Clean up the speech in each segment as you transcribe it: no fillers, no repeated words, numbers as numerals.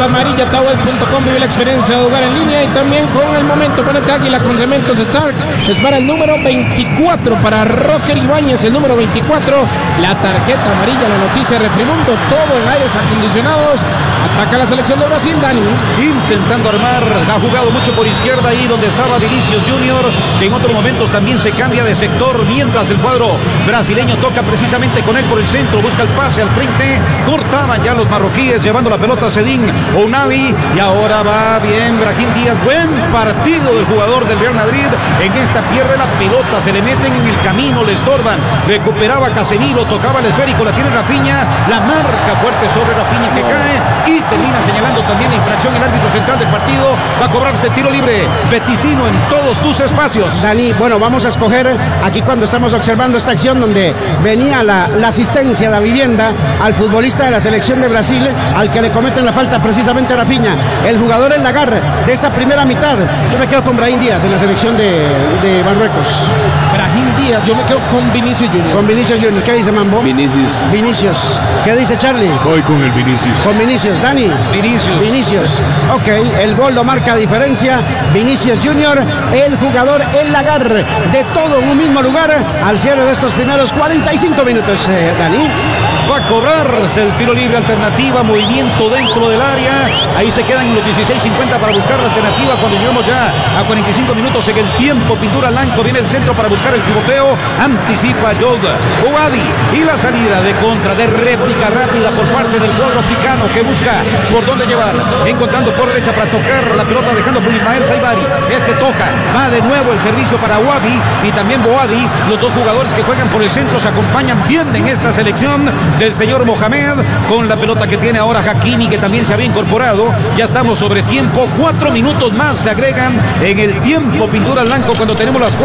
tarjeta amarilla. Towel.com, vive la experiencia de jugar en línea y también con el momento. Ponete Águila con cementos Stark. Es para el número 24, para Rocker Ibáñez, el número 24. La tarjeta amarilla, la noticia de Refrimundo, todo en aires acondicionados. Ataca la selección de Brasil, Dani. Intentando armar, ha jugado mucho por izquierda ahí donde estaba Vinicius Junior, que en otros momentos también se cambia de sector, mientras el cuadro brasileño toca precisamente con él por el centro, busca el pase al frente, cortaban ya los marroquíes, llevando la pelota a Zedín Ounavi, y ahora va bien Brahim Díaz, buen partido del jugador del Real Madrid, en esta pierde la pelota, se le meten en el camino, le estorban, recuperaba Casemiro, tocaba el esférico, la tiene Rafinha, la marca fuerte sobre Rafinha que cae, y termina señalando también la infracción el árbitro central del partido, va a cobrarse tiro libre, Beticino en todos tus espacios. Dani, bueno, vamos a escoger aquí cuando estamos observando esta acción donde venía la asistencia, la vivienda al futbolista de la selección de Brasil, al que le cometen la falta precisamente Rafinha, el jugador en la garra de esta primera mitad. Yo me quedo con Brahim Díaz en la selección de Marruecos. Brahim Díaz, yo me quedo con Vinicius Junior. Con Vinicius Junior, ¿qué dice Mambo? Vinicius. Vinicius. ¿Qué dice Charlie? Voy con el Vinicius. Con Vinicius, Dani. Vinicius. Ok, el gol lo marca diferencia. Vinicius Junior, el jugador en la garra de todo en un mismo lugar al cierre de estos primeros 45 minutos, Dani. Va a cobrarse el tiro libre, alternativa, movimiento dentro del área. Ahí se quedan en los 16:50 para buscar la alternativa cuando llegamos ya a 45 minutos en el tiempo. Pintura Blanco viene el centro para buscar el pivoteo. Anticipa Yoga Ouadi y la salida de contra, de réplica rápida por parte del cuadro africano que busca por dónde llevar. Encontrando por derecha para tocar la pelota, dejando por Ismael Saibari. Este toca, va de nuevo el servicio para Ouadi y también Boadi. Los dos jugadores que juegan por el centro se acompañan bien en esta selección del señor Mohamed, con la pelota que tiene ahora Hakimi, que también se había incorporado. Ya estamos sobre tiempo, 4 minutos más se agregan en el tiempo Pintura Blanco cuando tenemos las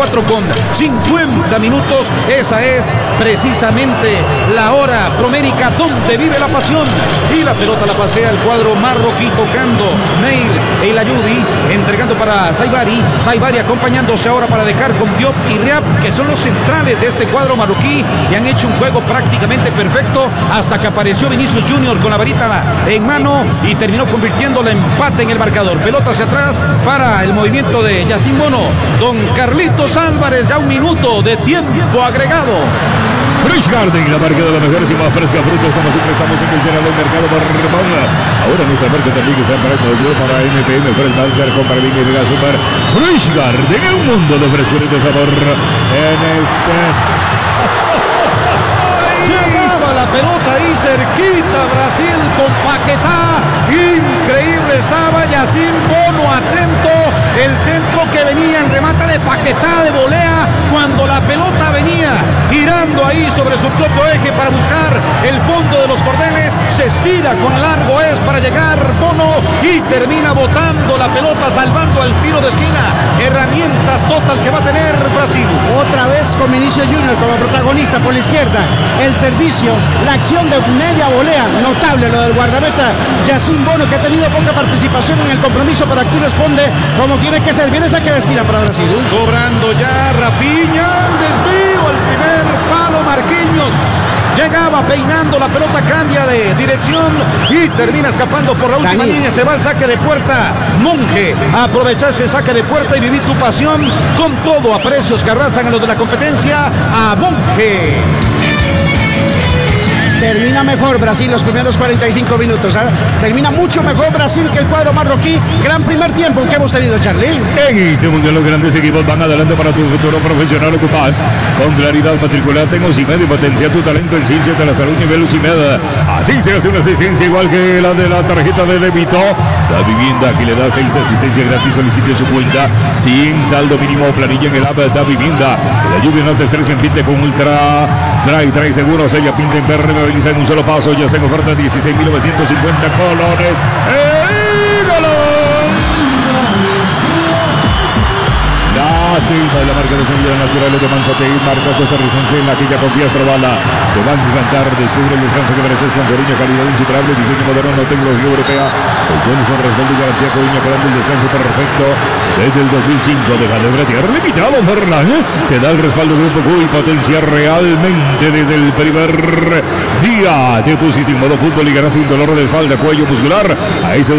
4:50 minutos. Esa es precisamente la hora promérica donde vive la pasión, y la pelota la pasea el cuadro marroquí tocando Neil El Ayudi, entregando para Saibari acompañándose ahora para dejar con Diop y Riab, que son los centrales de este cuadro marroquí, y han hecho un juego prácticamente perfecto hasta que apareció Vinicius Junior con la varita en mano y terminó convirtiendo el empate en el marcador. Pelota hacia atrás para el movimiento de Yacine Bono. Don Carlitos Álvarez, ya 1 minuto de tiempo agregado. Fresh Garden, la marca de la mejor y más fresca frutas, como siempre estamos en el general del mercado Barrabona. Ahora nuestra marca también que está para MPM, Fresh Market, compra línea de super Fresh Garden, un mundo de frescura y de sabor en este. Llegaba la pelota ahí cerquita, Brasil con Paquetá, increíble estaba Yacine Bono atento, el centro que venía en remate de Paquetá de volea, cuando la pelota venía girando ahí sobre su propio eje para buscar el fondo de los cordeles, se estira con largo es para llegar Bono y termina botando la pelota, salvando al tiro de esquina. Herramientas total que va a tener Brasil. Otra vez con Vinicius Junior como protagonista por la izquierda, el servicio, la acción de media volea, notable lo del guardameta Yacine Bono, que ha tenido poca participación en el compromiso, pero aquí responde como tiene que ser. Viene saque de esquina para Brasil. Cobrando ya Rafinha, el desvío, el primer palo Marquinhos. Llegaba peinando, la pelota cambia de dirección y termina escapando por la última línea. Se va al saque de puerta. Monje, aprovecha este saque de puerta y viví tu pasión con todo a precios que arrasan a los de la competencia. A Monje. Termina mejor Brasil los primeros 45 minutos. Termina mucho mejor Brasil que el cuadro marroquí. Gran primer tiempo que hemos tenido, Charlie. En este mundial los grandes equipos van adelante para tu futuro profesional. Ocupas con claridad, matriculate en Ocimed y potencia tu talento en ciencias de la salud nivel Ocimed. Así se hace una asistencia igual que la de la tarjeta de débito. La vivienda que le da 6 asistencias gratis. Solicite su cuenta sin saldo mínimo o planilla en el app Da Vivienda. La lluvia no te estresa, pinte con Ultra Trae seguros. Ella pinta en verde, moviliza en un solo paso. Ya está en oferta 16.950 colones. Silva de la marca de semillas naturales de Manzatei, marca costarricense en la que ya confías, probala. Te van a encantar, descubre el descanso que mereces con Coriña, calidad insuperable, diseño moderno, tecnología europea. Colchones con respaldo y garantía Coriña, creando el descanso perfecto desde el 2005. Deja de bretear limitado, Fernan. Te da el respaldo Grupo Q y potencia realmente desde el primer día. Te pusiste en modo fútbol y ganaste un dolor de espalda, cuello muscular. A ese